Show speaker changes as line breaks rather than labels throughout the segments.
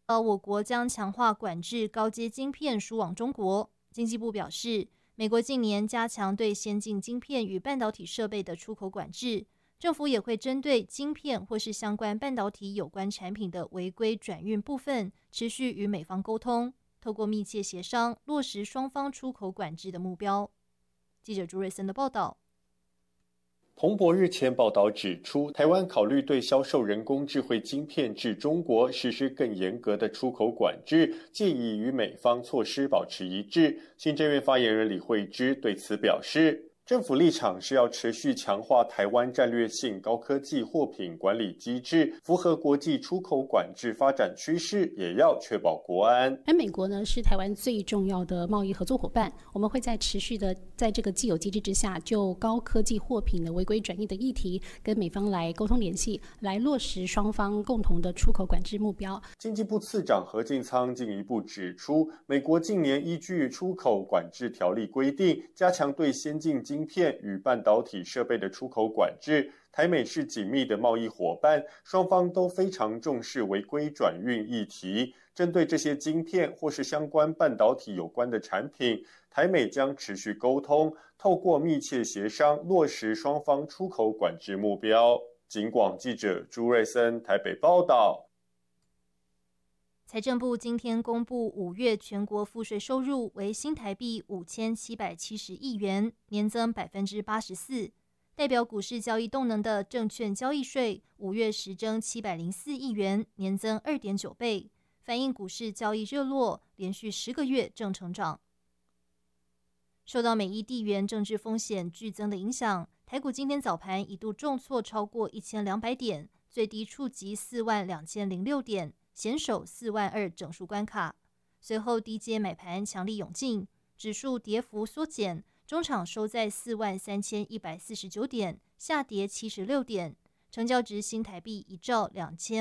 我国将强化管制高阶晶片输往中国。经济部表示，美国近年加强对先进晶片与半导体设备的出口管制，政府也会针对晶片或是相关半导体有关产品的违规转运部分，持续与美方沟通，透过密切协商，落实双方出口管制的目标。记者朱瑞森的报道。
彭博日前报道指出，台湾考虑对销售人工智慧晶片至中国实施更严格的出口管制，建议与美方措施保持一致。行政院发言人李惠芝对此表示，政府立场是要持续强化台湾战略性高科技货品管理机制，符合国际出口管制发展趋势，也要确保国安。
而美国呢，是台湾最重要的贸易合作伙伴，我们会在持续的在这个既有机制之下，就高科技货品的违规转移的议题，跟美方来沟通联系，来落实双方共同的出口管制目标。
经济部次长何进仓进一步指出，美国近年依据出口管制条例规定，加强对先进晶片与半导体设备的出口管制。台美是紧密的贸易伙伴，双方都非常重视违规转运议题。针对这些晶片或是相关半导体有关的产品，台美将持续沟通，透过密切协商，落实双方出口管制目标。警广记者朱瑞森台北报道。
财政部今天公布5月全国赋税收入为新台币5770亿元，年增84%。代表股市交易动能的证券交易税5月实征704亿元，年增2.9倍，反映股市交易热络，连续10个月正成长。受到美伊地缘政治风险剧增的影响，台股今天早盘一度重挫超过1200点，最低触及42006点。险守42000整数关卡，随后低阶买盘强力涌进，指数跌幅缩减，中场收在43149点，下跌76点，成交值新台币1兆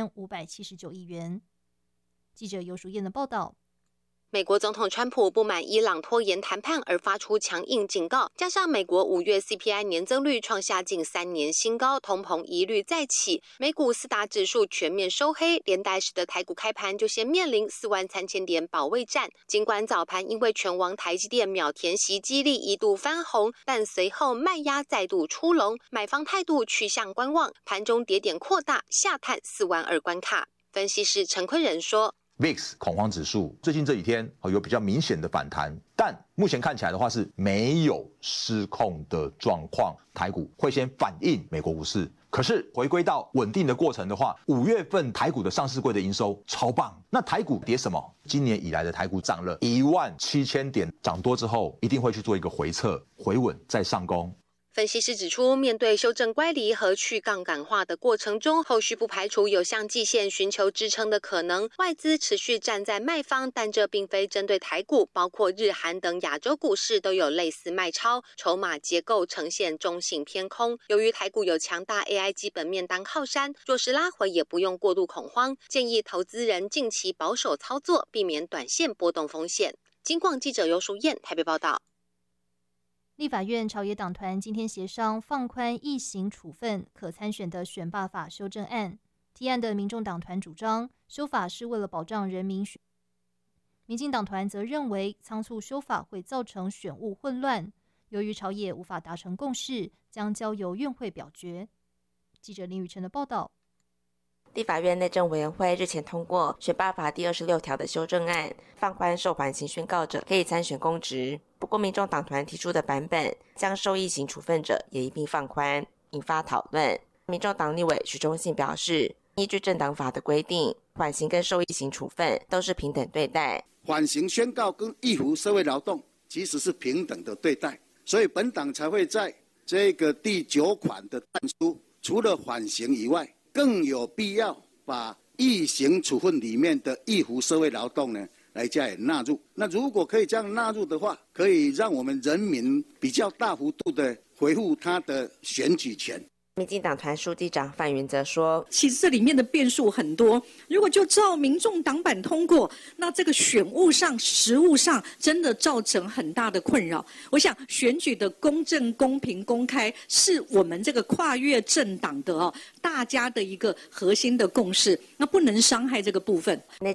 2579亿元。记者尤淑燕的报道。
美国总统川普不满伊朗拖延谈判而发出强硬警告，加上美国5月 CPI 年增率创下近3年新高，通膨疑虑再起，美股4大指数全面收黑，连带使得台股开盘就先面临43000点保卫战。尽管早盘因为拳王台积电秒填息激励一度翻红，但随后卖压再度出笼，买方态度趋向观望，盘中跌点扩大，下探42000关卡。分析师陈坤仁说
，VIX 恐慌指数最近这几天有比较明显的反弹，但目前看起来的话是没有失控的状况，台股会先反映美国股市。可是回归到稳定的过程的话，5月份台股的上市柜的营收超棒，那台股跌什么？今年以来的台股涨了17000点，涨多之后一定会去做一个回撤，回稳再上攻。
分析师指出，面对修正乖离和去杠杆化的过程中，后续不排除有向季线寻求支撑的可能。外资持续站在卖方，但这并非针对台股，包括日韩等亚洲股市都有类似卖超，筹码结构呈现中性偏空。由于台股有强大 AI 基本面当靠山，若是拉回也不用过度恐慌，建议投资人近期保守操作，避免短线波动风险。金广记者尤淑燕台北报道。
立法院朝野党团今天协商放宽役刑处分可参选的选罢法修正案，提案的民众党团主张修法是为了保障人民选，民进党团则认为仓促修法会造成选务混乱，由于朝野无法达成共识，将交由院会表决。记者林宇辰的报道。
立法院内政委员会日前通过选罢法第26条的修正案，放宽受缓刑宣告者可以参选公职。不过民众党团提出的版本将受役刑处分者也一并放宽，引发讨论。民众党立委许忠信表示，依据政党法的规定，缓刑跟受役刑处分都是平等对待，
缓刑宣告跟易服社会劳动其实是平等的对待，所以本党才会在这个第9款的但书，除了缓刑以外，更有必要把役刑处分里面的易服社会劳动呢来加以纳入。那如果可以这样纳入的话，可以让我们人民比较大幅度的恢复他的选举权。
民进党团书记长范云则说，
其实这里面的变数很多，如果就照民众党版通过，那这个选务上实务上真的造成很大的困扰。我想选举的公正公平公开是我们这个跨越政党的大家的一个核心的共识，那不能伤害这个部分。
内